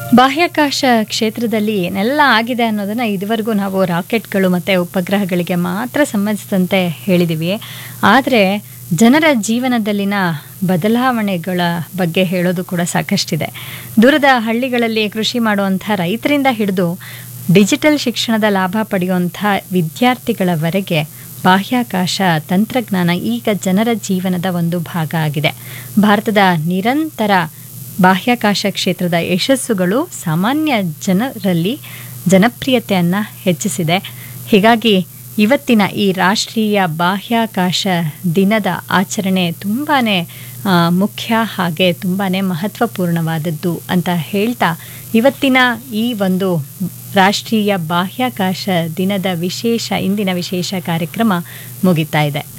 ಬಾಹ್ಯಾಕಾಶ ಕ್ಷೇತ್ರದಲ್ಲಿ ಏನೆಲ್ಲ ಆಗಿದೆ ಅನ್ನೋದನ್ನು ಇದುವರೆಗೂ ನಾವು ರಾಕೆಟ್ಗಳು ಮತ್ತು ಉಪಗ್ರಹಗಳಿಗೆ ಮಾತ್ರ ಸಂಬಂಧಿಸಿದಂತೆ ಹೇಳಿದ್ದೀವಿ. ಆದರೆ ಜನರ ಜೀವನದಲ್ಲಿನ ಬದಲಾವಣೆಗಳ ಬಗ್ಗೆ ಹೇಳೋದು ಕೂಡ ಸಾಕಷ್ಟಿದೆ. ದೂರದ ಹಳ್ಳಿಗಳಲ್ಲಿ ಕೃಷಿ ಮಾಡುವಂಥ ರೈತರಿಂದ ಹಿಡಿದು ಡಿಜಿಟಲ್ ಶಿಕ್ಷಣದ ಲಾಭ ಪಡೆಯುವಂಥ ವಿದ್ಯಾರ್ಥಿಗಳವರೆಗೆ ಬಾಹ್ಯಾಕಾಶ ತಂತ್ರಜ್ಞಾನ ಈಗ ಜನರ ಜೀವನದ ಒಂದು ಭಾಗ ಆಗಿದೆ. ಭಾರತದ ನಿರಂತರ ಬಾಹ್ಯಾಕಾಶ ಕ್ಷೇತ್ರದ ಯಶಸ್ಸುಗಳು ಸಾಮಾನ್ಯ ಜನರಲ್ಲಿ ಜನಪ್ರಿಯತೆಯನ್ನು ಹೆಚ್ಚಿಸಿದೆ. ಹೀಗಾಗಿ ಇವತ್ತಿನ ಈ ರಾಷ್ಟ್ರೀಯ ಬಾಹ್ಯಾಕಾಶ ದಿನದ ಆಚರಣೆ ತುಂಬಾ ಮುಖ್ಯ ಹಾಗೆ ತುಂಬಾ ಮಹತ್ವಪೂರ್ಣವಾದದ್ದು ಅಂತ ಹೇಳ್ತಾ ಇವತ್ತಿನ ಈ ಒಂದು ರಾಷ್ಟ್ರೀಯ ಬಾಹ್ಯಾಕಾಶ ದಿನದ ಇಂದಿನ ವಿಶೇಷ ಕಾರ್ಯಕ್ರಮ ಮುಗಿತಾ ಇದೆ.